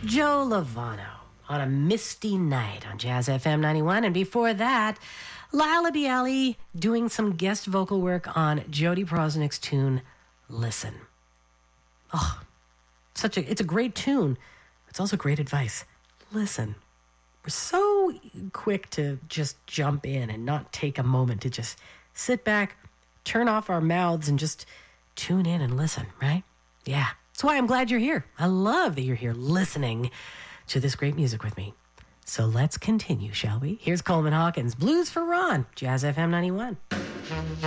Joe Lovano on a misty night on Jazz FM 91. And before that, Laila Bialy doing some guest vocal work on Jody Prosnick's tune, Listen. Oh, it's a great tune. It's also great advice. Listen. We're so quick to just jump in and not take a moment to just sit back, turn off our mouths, and just tune in and listen, right? Yeah. That's why I'm glad you're here. I love that you're here listening to this great music with me. So let's continue, shall we? Here's Coleman Hawkins, Blues for Ron, Jazz FM 91.